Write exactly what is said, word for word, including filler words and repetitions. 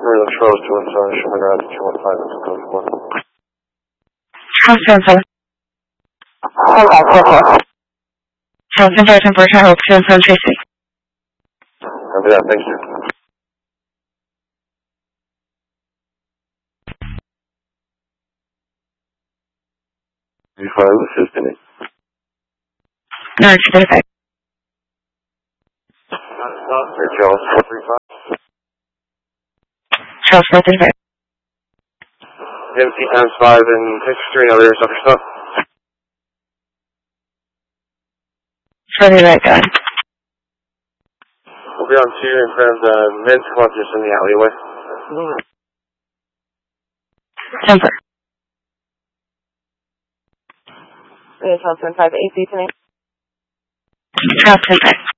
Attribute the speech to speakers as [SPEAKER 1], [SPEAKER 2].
[SPEAKER 1] We're the Charles to inside, Sherman Route two one five, that's code four.
[SPEAKER 2] Charles seven seven. Okay, four four. Charles seven seven four, Charles seven seven three six.
[SPEAKER 1] Copy that, thank you. V five, assisting it.
[SPEAKER 2] No, it's thirty-five.
[SPEAKER 1] Here, Charles, four three five.
[SPEAKER 2] Charles four thirty-five.
[SPEAKER 1] M C times five and six three, now there's other stuff.
[SPEAKER 2] Further right, go ahead.
[SPEAKER 1] We'll be on two in front of the men's club just in the alleyway.
[SPEAKER 2] Temper.
[SPEAKER 3] Charles seven five, A C tonight.
[SPEAKER 2] Charles ten five.